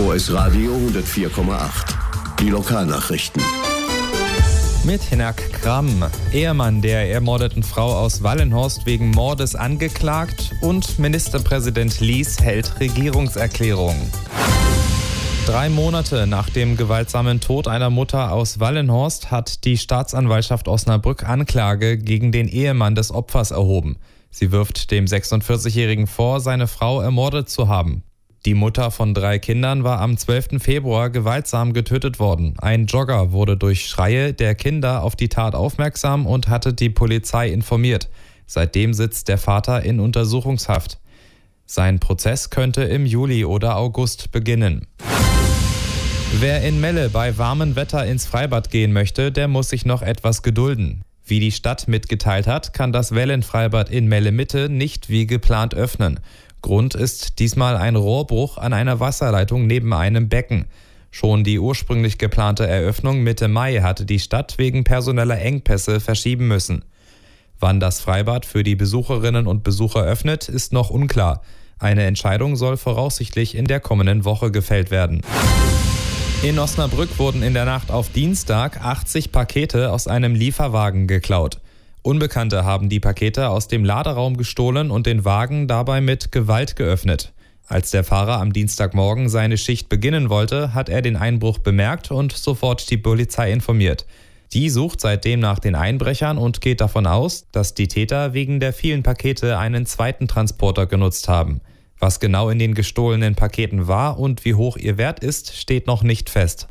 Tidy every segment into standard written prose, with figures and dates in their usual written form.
OS Radio 104,8. Die Lokalnachrichten. Mit Hinak Kram, Ehemann der ermordeten Frau aus Wallenhorst wegen Mordes angeklagt, und Ministerpräsident Lies hält Regierungserklärung. 3 Monate nach dem gewaltsamen Tod einer Mutter aus Wallenhorst hat die Staatsanwaltschaft Osnabrück Anklage gegen den Ehemann des Opfers erhoben. Sie wirft dem 46-Jährigen vor, seine Frau ermordet zu haben. Die Mutter von 3 Kindern war am 12. Februar gewaltsam getötet worden. Ein Jogger wurde durch Schreie der Kinder auf die Tat aufmerksam und hatte die Polizei informiert. Seitdem sitzt der Vater in Untersuchungshaft. Sein Prozess könnte im Juli oder August beginnen. Wer in Melle bei warmem Wetter ins Freibad gehen möchte, der muss sich noch etwas gedulden. Wie die Stadt mitgeteilt hat, kann das Wellenfreibad in Melle-Mitte nicht wie geplant öffnen. Grund ist diesmal ein Rohrbruch an einer Wasserleitung neben einem Becken. Schon die ursprünglich geplante Eröffnung Mitte Mai hatte die Stadt wegen personeller Engpässe verschieben müssen. Wann das Freibad für die Besucherinnen und Besucher öffnet, ist noch unklar. Eine Entscheidung soll voraussichtlich in der kommenden Woche gefällt werden. In Osnabrück wurden in der Nacht auf Dienstag 80 Pakete aus einem Lieferwagen geklaut. Unbekannte haben die Pakete aus dem Laderaum gestohlen und den Wagen dabei mit Gewalt geöffnet. Als der Fahrer am Dienstagmorgen seine Schicht beginnen wollte, hat er den Einbruch bemerkt und sofort die Polizei informiert. Die sucht seitdem nach den Einbrechern und geht davon aus, dass die Täter wegen der vielen Pakete einen zweiten Transporter genutzt haben. Was genau in den gestohlenen Paketen war und wie hoch ihr Wert ist, steht noch nicht fest.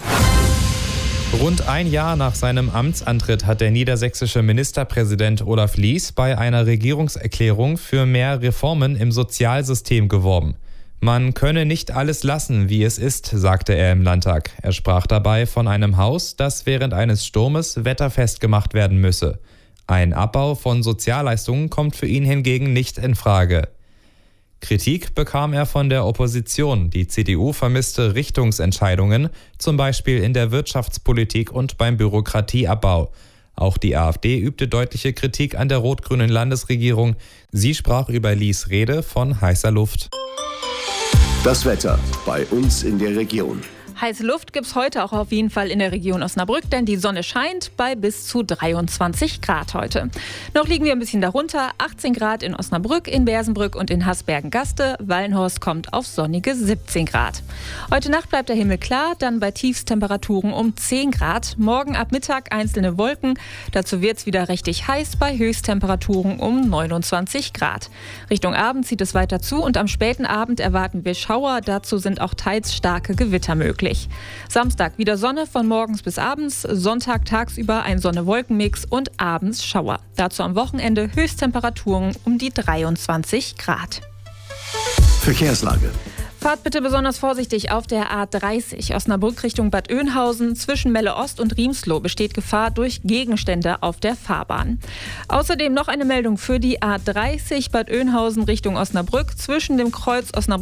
Rund ein Jahr nach seinem Amtsantritt hat der niedersächsische Ministerpräsident Olaf Lies bei einer Regierungserklärung für mehr Reformen im Sozialsystem geworben. Man könne nicht alles lassen, wie es ist, sagte er im Landtag. Er sprach dabei von einem Haus, das während eines Sturmes wetterfest gemacht werden müsse. Ein Abbau von Sozialleistungen kommt für ihn hingegen nicht in Frage. Kritik bekam er von der Opposition. Die CDU vermisste Richtungsentscheidungen, zum Beispiel in der Wirtschaftspolitik und beim Bürokratieabbau. Auch die AfD übte deutliche Kritik an der rot-grünen Landesregierung. Sie sprach über Lies' Rede von heißer Luft. Das Wetter bei uns in der Region. Heiße Luft gibt's heute auch auf jeden Fall in der Region Osnabrück, denn die Sonne scheint bei bis zu 23 Grad heute. Noch liegen wir ein bisschen darunter, 18 Grad in Osnabrück, in Bersenbrück und in Hasbergen-Gaste. Wallenhorst kommt auf sonnige 17 Grad. Heute Nacht bleibt der Himmel klar, dann bei Tiefstemperaturen um 10 Grad. Morgen ab Mittag einzelne Wolken, dazu wird's wieder richtig heiß bei Höchsttemperaturen um 29 Grad. Richtung Abend zieht es weiter zu und am späten Abend erwarten wir Schauer, dazu sind auch teils starke Gewitter möglich. Samstag wieder Sonne von morgens bis abends, Sonntag tagsüber ein Sonne-Wolken-Mix und abends Schauer. Dazu am Wochenende Höchsttemperaturen um die 23 Grad. Verkehrslage. Fahrt bitte besonders vorsichtig auf der A30 Osnabrück Richtung Bad Oeynhausen. Zwischen Melle Ost und Riemsloh besteht Gefahr durch Gegenstände auf der Fahrbahn. Außerdem noch eine Meldung für die A30 Bad Oeynhausen Richtung Osnabrück. Zwischen dem Kreuz Osnabrück